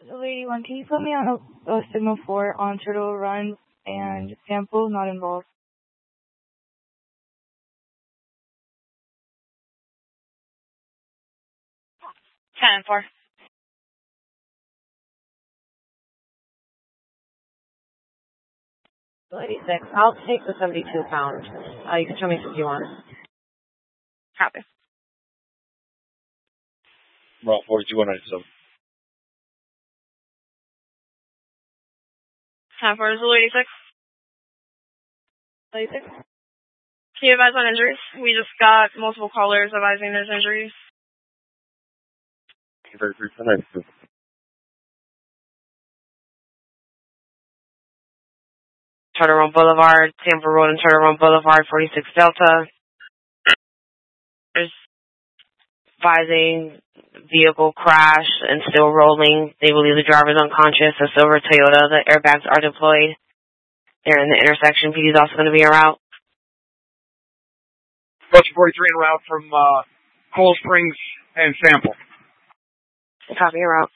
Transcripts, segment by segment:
Lady One, can you put me on a signal 4 on Turtle Run and sample not involved? 10-4. Lady 6, I'll take the 72 pound. You can show me if you want. Copy. Route 42-197. 10-4 is the Lady 6. Lady 6? Can you advise on injuries? We just got multiple callers advising there's injuries. Very brief, 192. Turtle Run Boulevard, Tampa Road and Turtle Run Boulevard, 46 Delta. There's advising vehicle crash and still rolling. They believe the driver's unconscious. A silver Toyota. The airbags are deployed. They're in the intersection. PD's also going to be en route. Bus 43 en route from Cold Springs and Sample. Copy, en route.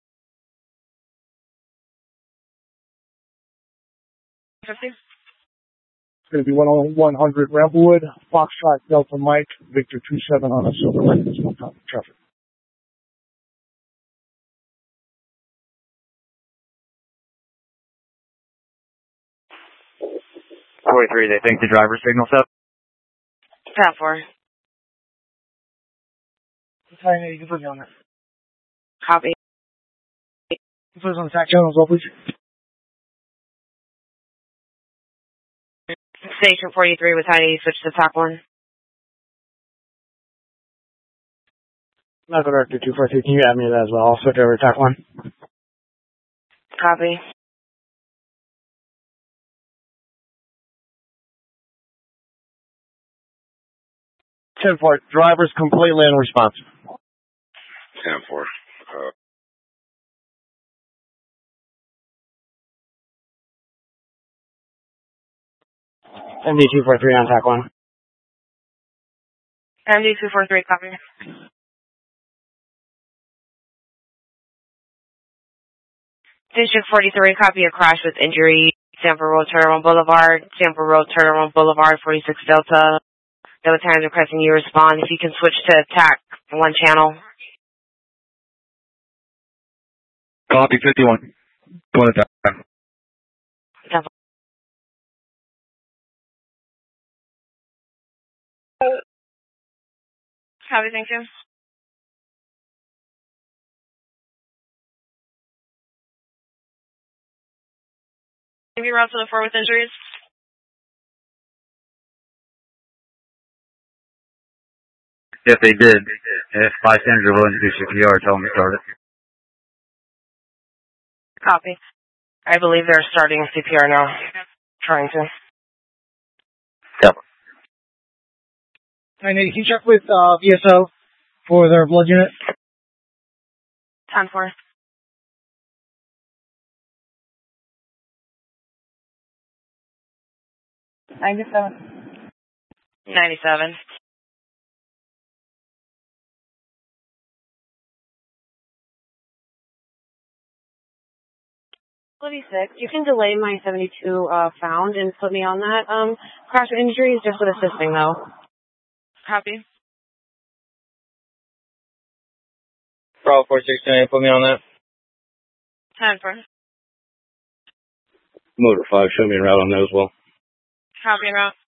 It's going to be 100 Ramblewood, Foxtrot Delta Mike, Victor 27 on a silver light. There's no traffic. They think the driver signal's up. 10-4. Sorry, you can put me on that. Copy. Can you put us on the TAC channel as well, please? Station 43 with Heidi, switch to TAC 1. Medical Director 243, can you add me to that as well? I'll switch over to TAC 1. Copy. Driver's completely unresponsive. 10-4. MD 243 on TAC 1. MD 243, copy. District 43, copy a crash with injury. Tampa Road, Turtle Run Boulevard. Tampa Road, Turtle Run Boulevard, 46 Delta. Delta times requesting you respond. If you can switch to TAC 1 channel. Copy 51. Going to TAC. Copy, thank you. Give you route to the 4 with injuries. If they did, if bystanders are willing to do CPR, tell them to start it. Copy. I believe they're starting CPR now. Trying to. Yep. 980, can you check with VSO for their blood unit? 10-4. $97. 97. You can delay my 72 found and put me on that. Crash injuries just with assisting though. Copy. Bravo 469, put me on that. 10-4. Motor 5, show me a route on that as well. Copy, en route.